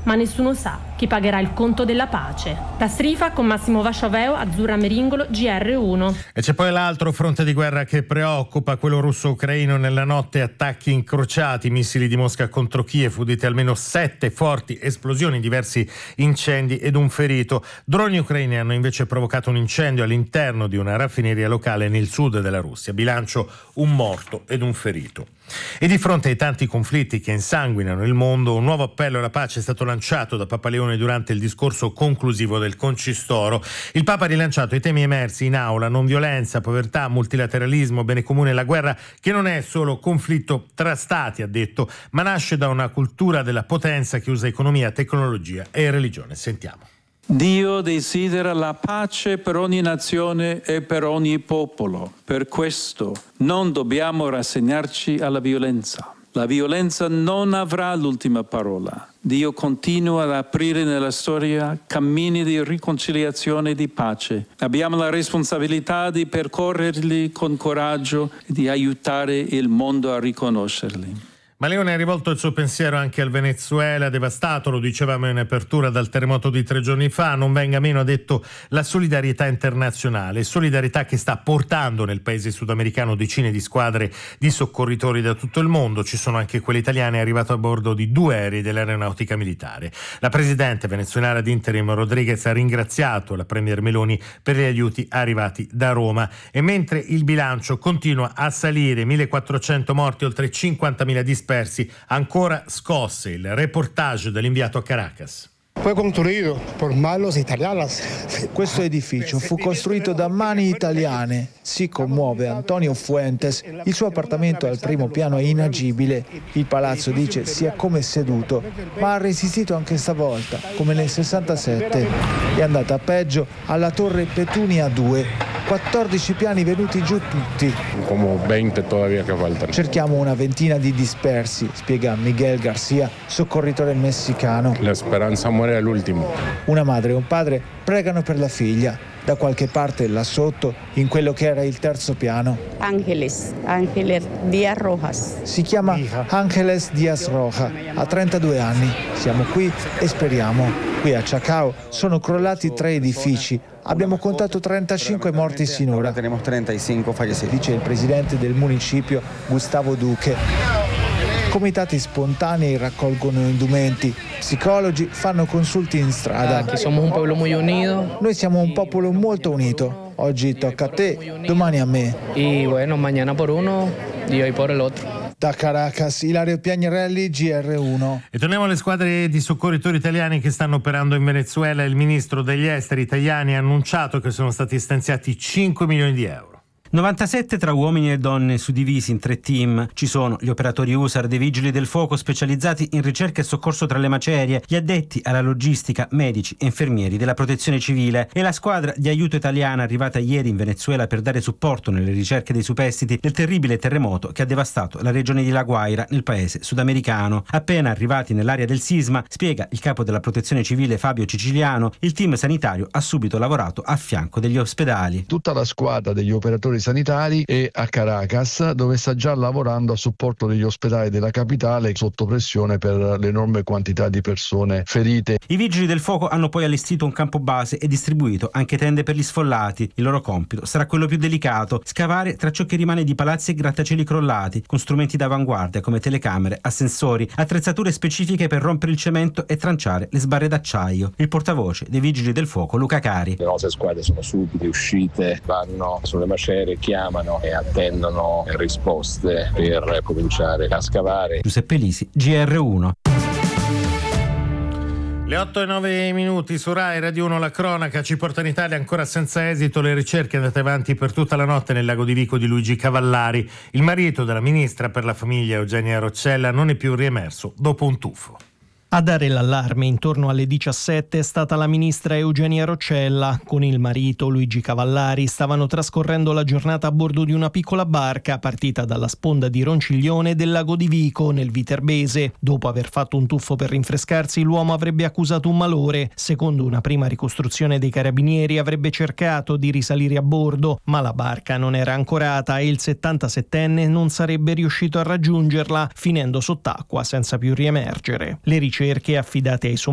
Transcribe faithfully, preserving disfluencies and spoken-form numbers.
ma nessuno sa chi pagherà il conto della pace. Da Strifa con Massimo Vasciaveo, Azzurra Meringolo, G R uno. E c'è poi l'altro fronte di guerra che preoccupa, quello russo-ucraino. Nella notte attacchi incrociati, missili di Mosca contro Kiev, udite almeno sette forti esplosioni, diversi incendi ed un ferito. Droni ucraini hanno invece provocato un incendio all'interno di una raffineria locale nel sud della Russia. Bilancio un morto ed un ferito. E di fronte ai tanti conflitti che insanguinano il mondo, un nuovo appello alla pace è stato lanciato da Papa Leone durante il discorso conclusivo del Concistoro. Il Papa ha rilanciato i temi emersi in aula: non violenza, povertà, multilateralismo, bene comune e la guerra, che non è solo conflitto tra stati, ha detto, ma nasce da una cultura della potenza che usa economia, tecnologia e religione. Sentiamo. Dio desidera la pace per ogni nazione e per ogni popolo. Per questo non dobbiamo rassegnarci alla violenza. La violenza non avrà l'ultima parola. Dio continua ad aprire nella storia cammini di riconciliazione e di pace. Abbiamo la responsabilità di percorrerli con coraggio e di aiutare il mondo a riconoscerli. Ma Leone ha rivolto il suo pensiero anche al Venezuela, devastato, lo dicevamo in apertura, dal terremoto di tre giorni fa. Non venga meno, ha detto, la solidarietà internazionale, solidarietà che sta portando nel paese sudamericano decine di squadre di soccorritori da tutto il mondo. Ci sono anche quelle italiane, arrivate a bordo di due aerei dell'aeronautica militare. La presidente venezuelana di interim Rodriguez ha ringraziato la premier Meloni per gli aiuti arrivati da Roma. E mentre il bilancio continua a salire, millequattrocento morti, oltre cinquantamila dispersi, ancora scosse. Il reportage dell'inviato a Caracas. Questo edificio fu costruito da mani italiane. Si commuove Antonio Fuentes. Il suo appartamento al primo piano è inagibile. Il palazzo, dice, sia come seduto, ma ha resistito anche stavolta, come nel sessantasette. È andata peggio alla torre Petunia due. quattordici piani venuti giù tutti. Cerchiamo una ventina di dispersi, spiega Miguel Garcia, soccorritore messicano. La speranza muore all'ultimo. Una madre e un padre pregano per la figlia. Da qualche parte là sotto, in quello che era il terzo piano. Ángeles, Ángeles Díaz Rojas. Si chiama Ángeles Díaz Rojas, ha trentadue anni. Siamo qui e speriamo. Qui a Chacao sono crollati tre edifici. Abbiamo contato trentacinque morti sinora, dice il presidente del municipio Gustavo Duque. Comitati spontanei raccolgono indumenti, psicologi fanno consulti in strada. Noi siamo un popolo molto unito. Oggi tocca a te, domani a me. E bueno, mañana por uno y hoy por el otro. Da Caracas, Ilario Piagnarelli, G R uno. E torniamo alle squadre di soccorritori italiani che stanno operando in Venezuela. Il ministro degli esteri italiani ha annunciato che sono stati stanziati cinque milioni di euro. novantasette tra uomini e donne suddivisi in tre team. Ci sono gli operatori U S A R dei vigili del fuoco specializzati in ricerca e soccorso tra le macerie, gli addetti alla logistica, medici e infermieri della protezione civile e la squadra di aiuto italiana arrivata ieri in Venezuela per dare supporto nelle ricerche dei superstiti del terribile terremoto che ha devastato la regione di La Guaira nel paese sudamericano. Appena arrivati nell'area del sisma, spiega il capo della protezione civile Fabio Ciciliano, il team sanitario ha subito lavorato a fianco degli ospedali. Tutta la squadra degli operatori sanitari è a Caracas, dove sta già lavorando a supporto degli ospedali della capitale sotto pressione per l'enorme quantità di persone ferite. I vigili del fuoco hanno poi allestito un campo base e distribuito anche tende per gli sfollati. Il loro compito sarà quello più delicato: scavare tra ciò che rimane di palazzi e grattacieli crollati, con strumenti d'avanguardia come telecamere, ascensori, attrezzature specifiche per rompere il cemento e tranciare le sbarre d'acciaio. Il portavoce dei vigili del fuoco Luca Cari. Le nostre squadre sono subito uscite, vanno sulle macerie, chiamano e attendono risposte per cominciare a scavare. Giuseppe Lisi, G R uno. Le otto e nove minuti su Rai Radio uno, la cronaca ci porta in Italia ancora senza esito le ricerche andate avanti per tutta la notte nel lago di Vico di Luigi Cavallari. Il marito della ministra per la famiglia Eugenia Roccella non è più riemerso dopo un tuffo. A dare l'allarme intorno alle diciassette è stata la ministra Eugenia Roccella. Con il marito Luigi Cavallari stavano trascorrendo la giornata a bordo di una piccola barca partita dalla sponda di Ronciglione del lago di Vico, nel Viterbese. Dopo aver fatto un tuffo per rinfrescarsi, l'uomo avrebbe accusato un malore. Secondo una prima ricostruzione dei carabinieri avrebbe cercato di risalire a bordo, ma la barca non era ancorata e il settantasettenne non sarebbe riuscito a raggiungerla, finendo sott'acqua senza più riemergere. Le ricerche affidate ai